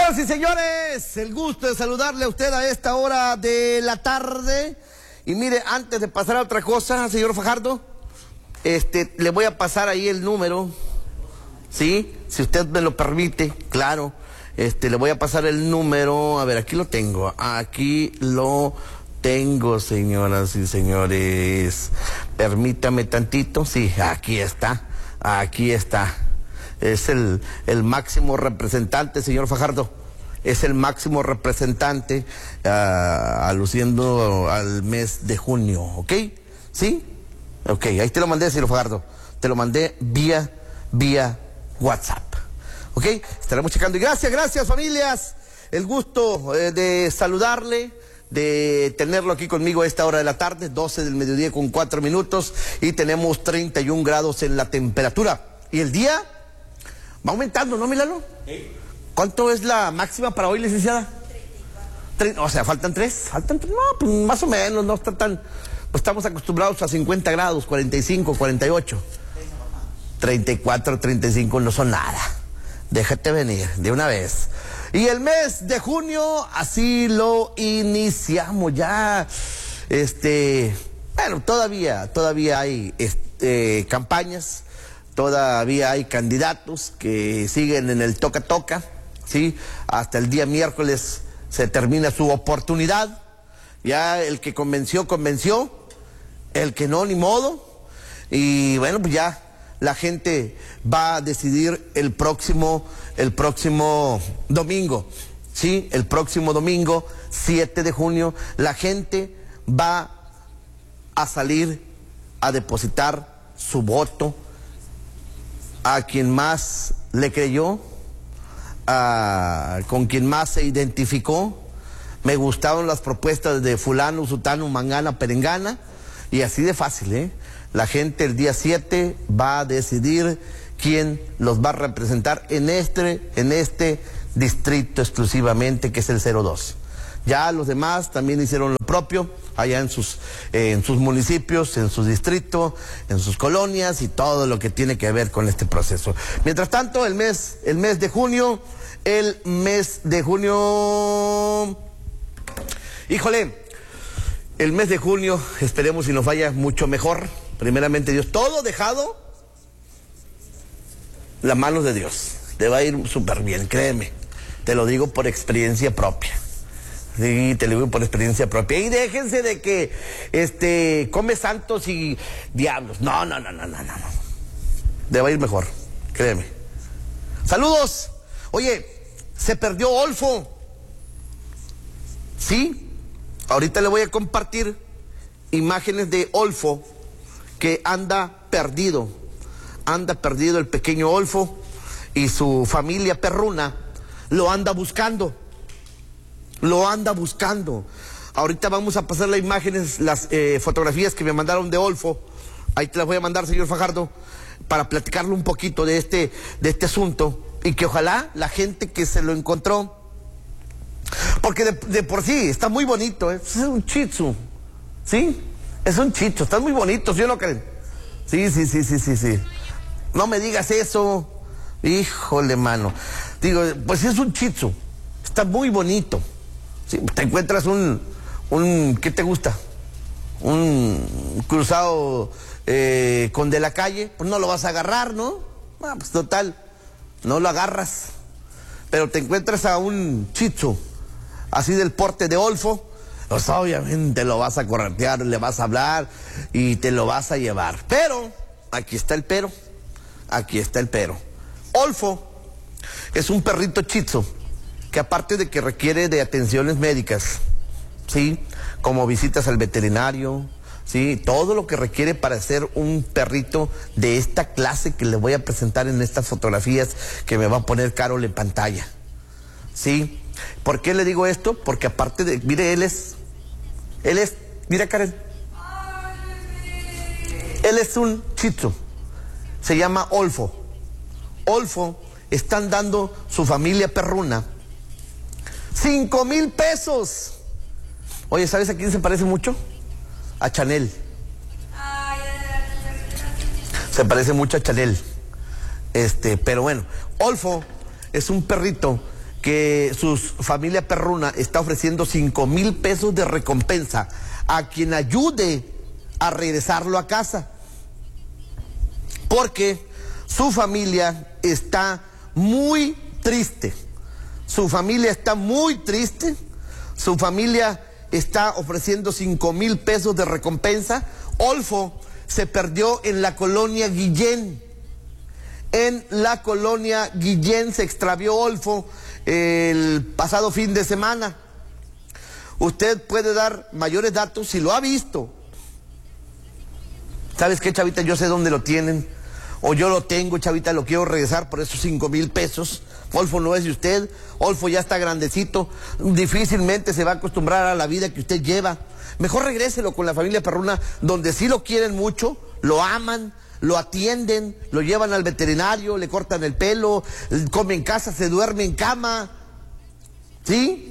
Señoras y señores, el gusto de saludarle a usted a esta hora de la tarde. Y mire, antes de pasar a otra cosa, señor Fajardo, le voy a pasar ahí el número, ¿sí? Si usted me lo permite, claro. Le voy a pasar el número, a ver, aquí lo tengo, señoras y señores. Permítame tantito, sí, aquí está. Es el máximo representante, señor Fajardo. Es el máximo representante aluciendo al mes de junio, ¿ok? ¿Sí? Ok, ahí te lo mandé, señor Fajardo. Te lo mandé vía WhatsApp. ¿Ok? Estaremos checando. Y gracias, familias. El gusto de saludarle, de tenerlo aquí conmigo a esta hora de la tarde, 12 del mediodía con 4 minutos. Y tenemos 31 grados en la temperatura. Y el día va aumentando, ¿no, Milano? Sí. ¿Cuánto es la máxima para hoy, licenciada? 34. O sea, ¿faltan tres? No, pues más o menos, no está tan... Pues estamos acostumbrados a 50 grados, 45, 48. 34, 35 no son nada. Déjate venir de una vez. Y el mes de junio, así lo iniciamos ya. Bueno, todavía hay campañas. Todavía hay candidatos que siguen en el toca-toca, ¿sí? Hasta el día miércoles se termina su oportunidad. Ya el que convenció, el que no, ni modo. Y bueno, pues ya la gente va a decidir el próximo domingo, ¿sí? El próximo domingo, 7 de junio, la gente va a salir a depositar su voto a quien más le creyó, con quien más se identificó. Me gustaron las propuestas de fulano, sutano, mangana, perengana, y así de fácil, ¿eh? La gente el día 7 va a decidir quién los va a representar en este distrito exclusivamente, que es el 02. Ya los demás también hicieron lo propio allá en sus municipios, en sus distritos, en sus colonias y todo lo que tiene que ver con este proceso. Mientras tanto, el mes de junio, híjole, el mes de junio, esperemos y nos vaya mucho mejor. Primeramente Dios, todo dejado en las manos de Dios. Te va a ir súper bien, créeme. Te lo digo por experiencia propia. Sí, te lo digo por experiencia propia. Y déjense de que come santos y diablos. No. Te va a ir mejor, créeme. Saludos. Oye, se perdió Olfo. Sí, ahorita le voy a compartir imágenes de Olfo, que anda perdido el pequeño Olfo, y su familia perruna lo anda buscando. Ahorita vamos a pasar las imágenes, las fotografías que me mandaron de Olfo. Ahí te las voy a mandar, señor Fajardo, para platicarle un poquito de este asunto, y que ojalá la gente que se lo encontró, porque de por sí está muy bonito, ¿eh? Es un shih tzu, ¿sí? Es un shih tzu, está muy bonito, ¿sí o no creen? Sí. No me digas eso, híjole, mano. Digo, pues es un shih tzu, está muy bonito. Sí, te encuentras un ¿qué te gusta? Un cruzado con de la calle, pues no lo vas a agarrar, ¿no? Pues total, no lo agarras. Pero te encuentras a un shih tzu, así del porte de Olfo, pues obviamente lo vas a corretear, le vas a hablar y te lo vas a llevar. Pero, aquí está el pero. Olfo es un perrito shih tzu que, aparte de que requiere de atenciones médicas, ¿sí? Como visitas al veterinario, ¿sí? Todo lo que requiere para ser un perrito de esta clase que le voy a presentar en estas fotografías que me va a poner Carol en pantalla, ¿sí? ¿Por qué le digo esto? Porque aparte de... Mire, él es... Mira, Karen. Él es un shih tzu. Se llama Olfo. Olfo, están dando su familia perruna 5,000 pesos. Oye, ¿sabes a quién se parece mucho? A Chanel. Se parece mucho a Chanel. Pero bueno, Olfo es un perrito que su familia perruna está ofreciendo 5,000 pesos de recompensa a quien ayude a regresarlo a casa, porque su familia está muy triste. Su familia está muy triste. Su familia está ofreciendo 5,000 pesos de recompensa. Olfo se perdió en la colonia Guillén. En la colonia Guillén se extravió Olfo el pasado fin de semana. Usted puede dar mayores datos si lo ha visto. ¿Sabes qué, chavita? Yo sé dónde lo tienen. O yo lo tengo, chavita, lo quiero regresar por esos 5,000 pesos. Olfo no es de usted. Olfo ya está grandecito. Difícilmente se va a acostumbrar a la vida que usted lleva. Mejor regréselo con la familia perruna, donde sí lo quieren mucho, lo aman, lo atienden, lo llevan al veterinario, le cortan el pelo, come en casa, se duerme en cama. ¿Sí?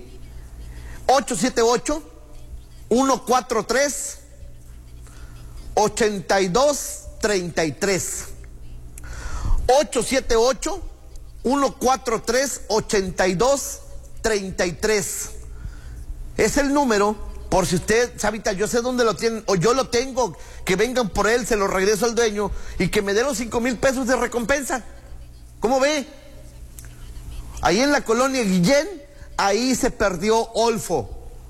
878-143-8233. 878-143-8233. Es el número, por si usted, chavita, yo sé dónde lo tienen, o yo lo tengo, que vengan por él, se lo regreso al dueño y que me dé los 5,000 pesos de recompensa. ¿Cómo ve? Ahí en la colonia Guillén, ahí se perdió Olfo.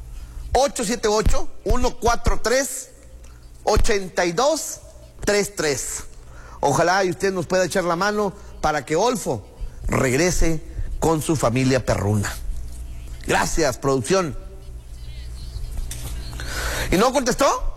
878-143-8233. Ojalá y usted nos pueda echar la mano para que Olfo regrese con su familia perruna. Gracias, producción. ¿Y no contestó?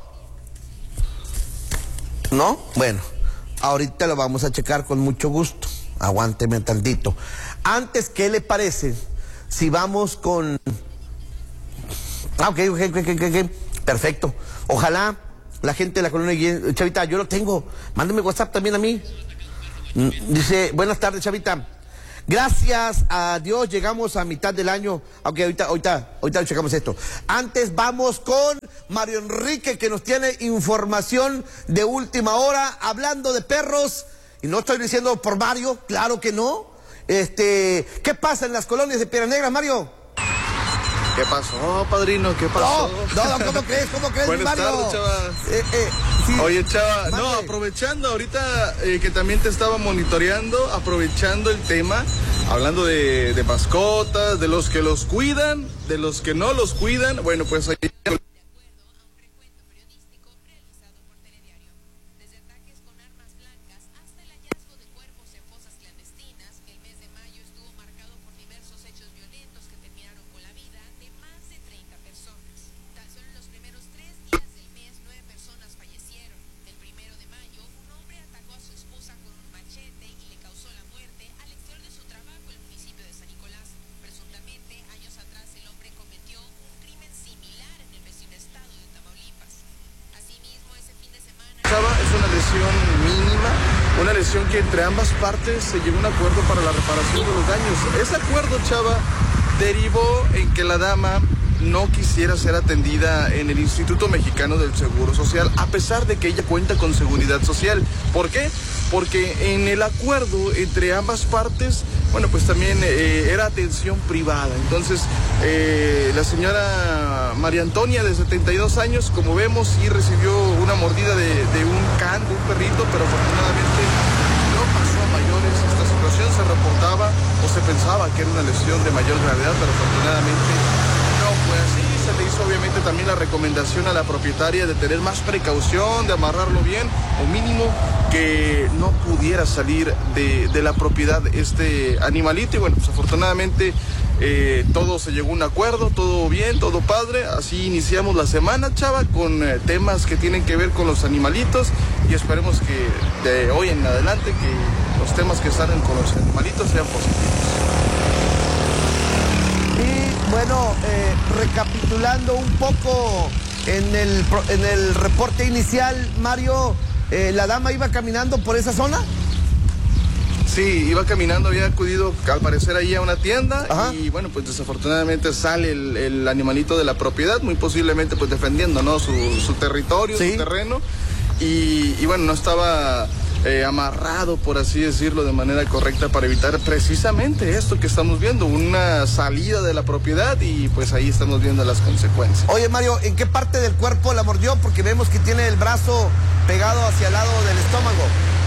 ¿No? Bueno, ahorita lo vamos a checar con mucho gusto. Aguánteme tantito. Antes, ¿qué le parece si vamos con... Ok. Perfecto. Ojalá la gente de la colonia... Chavita, yo lo tengo. Mándeme WhatsApp también a mí. Dice, buenas tardes, Chavita. Gracias a Dios llegamos a mitad del año. Ok, ahorita checamos esto. Antes vamos con Mario Enrique, que nos tiene información de última hora, hablando de perros. Y no estoy diciendo por Mario, claro que no. ¿Qué pasa en las colonias de Piedras Negras, Mario? ¿Qué pasó, padrino? ¿Qué pasó? No, ¿cómo crees? Buenas Mario? tardes, chava. Sí. Oye, chava, Mande. no, aprovechando ahorita que también te estaba monitoreando, aprovechando el tema, hablando de mascotas, de los que los cuidan, de los que no los cuidan, bueno, pues ahí... Es una lesión mínima, una lesión que entre ambas partes se llegó a un acuerdo para la reparación de los daños. Ese acuerdo, chava, derivó en que la dama no quisiera ser atendida en el Instituto Mexicano del Seguro Social, a pesar de que ella cuenta con seguridad social. ¿Por qué? Porque en el acuerdo entre ambas partes, bueno, pues también era atención privada. Entonces, la señora María Antonia, de 72 años, como vemos, sí recibió una mordida de un can, de un perrito, pero afortunadamente no pasó a mayores. Esta situación se reportaba o se pensaba que era una lesión de mayor gravedad, pero afortunadamente no fue así. Se le hizo obviamente también la recomendación a la propietaria de tener más precaución, de amarrarlo bien, o mínimo que no pudiera salir de la propiedad este animalito. Y bueno, pues afortunadamente todo se llegó a un acuerdo, todo bien, todo padre. Así iniciamos la semana, chava, con temas que tienen que ver con los animalitos, y esperemos que de hoy en adelante que los temas que salen con los animalitos sean positivos. Bueno, recapitulando un poco en el reporte inicial, Mario, ¿la dama iba caminando por esa zona? Sí, iba caminando, había acudido al parecer ahí a una tienda. Ajá. Y bueno, pues desafortunadamente sale el animalito de la propiedad, muy posiblemente pues defendiendo, ¿no? Su territorio, sí, su terreno. Y bueno, no estaba amarrado, por así decirlo, de manera correcta para evitar precisamente esto que estamos viendo, una salida de la propiedad, y pues ahí estamos viendo las consecuencias. Oye, Mario, ¿en qué parte del cuerpo la mordió? Porque vemos que tiene el brazo pegado hacia el lado del estómago.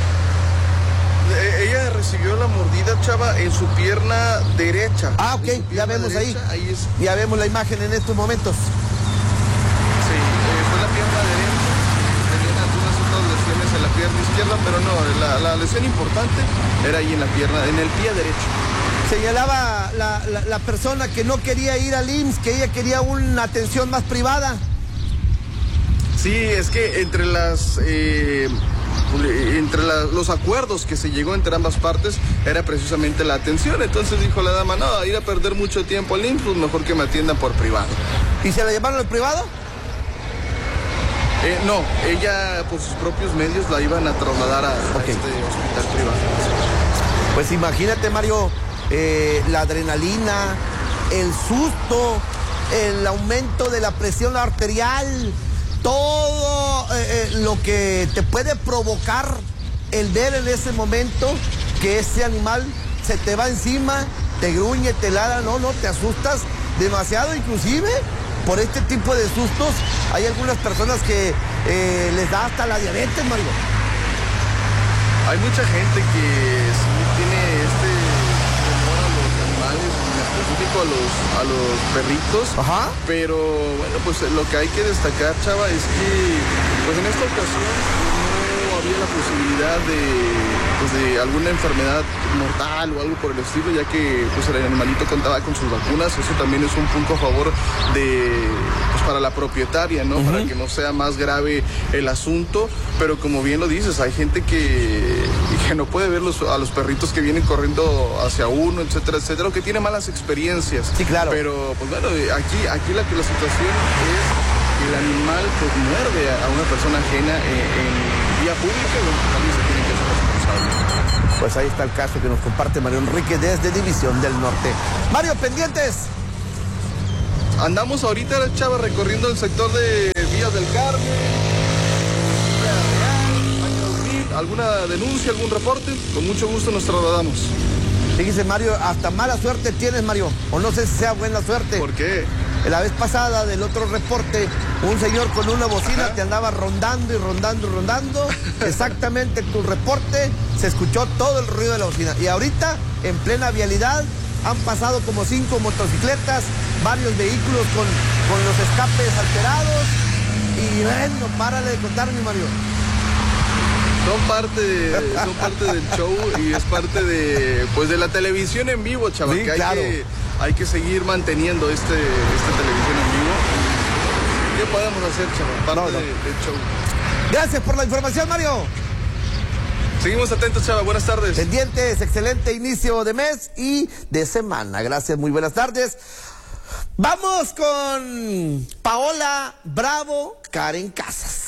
Ella recibió la mordida, Chava, en su pierna derecha. Ah, ok, ya vemos derecha, ahí. Ya vemos la imagen en estos momentos. Sí, fue la pierna derecha. Tenían algunas otras lesiones en la pierna izquierda, pero no, la lesión importante era ahí en la pierna, en el pie derecho. Señalaba la persona que no quería ir al IMSS, que ella quería una atención más privada. Sí, es que entre los acuerdos que se llegó entre ambas partes era precisamente la atención. Entonces dijo la dama, no, ir a perder mucho tiempo al IMSS, pues mejor que me atiendan por privado. ¿Y se la llevaron al privado? No, ella por sus propios medios la iban a trasladar a este hospital privado. Pues imagínate, Mario, la adrenalina, el susto, el aumento de la presión arterial, todo lo que te puede provocar el ver en ese momento que ese animal se te va encima, te gruñe, te ladra, no, te asustas demasiado. Inclusive por este tipo de sustos hay algunas personas que les da hasta la diabetes, Mario. Hay mucha gente que sí tiene este temor a los animales, en específico a los perritos. Ajá. Pero bueno, pues lo que hay que destacar, Chava, es que pues en esta ocasión no había la posibilidad de alguna enfermedad mortal o algo por el estilo, ya que pues el animalito contaba con sus vacunas. Eso también es un punto a favor para la propietaria, ¿no? Para que no sea más grave el asunto. Pero como bien lo dices, hay gente que no puede ver a los perritos que vienen corriendo hacia uno, etcétera, etcétera, o que tiene malas experiencias. Sí, claro. Pero pues bueno, aquí la situación es que el animal pues muerde a una persona ajena en vía pública, y también se tiene que ser responsable. Pues ahí está el caso que nos comparte Mario Enrique desde División del Norte. Mario, pendientes. Andamos ahorita, Chava, recorriendo el sector de Vías del Carmen. ¿Alguna denuncia, algún reporte? Con mucho gusto nos trasladamos. Fíjese, Mario, hasta mala suerte tienes, Mario. O no sé si sea buena suerte. ¿Por qué? La vez pasada, del otro reporte, un señor con una bocina te andaba rondando y rondando y rondando. Exactamente en tu reporte se escuchó todo el ruido de la bocina. Y ahorita, en plena vialidad, han pasado como 5 motocicletas, varios vehículos con los escapes alterados. Y bueno, párale de contarme, Mario. Son parte del show y es parte de la televisión en vivo, chaval. Sí, que claro. Hay que seguir manteniendo esta televisión en vivo. ¿Qué podemos hacer, chaval? Parte del show. Gracias por la información, Mario. Seguimos atentos, chaval. Buenas tardes. Pendientes, excelente inicio de mes y de semana. Gracias, muy buenas tardes. Vamos con Paola Bravo, Karen Casas.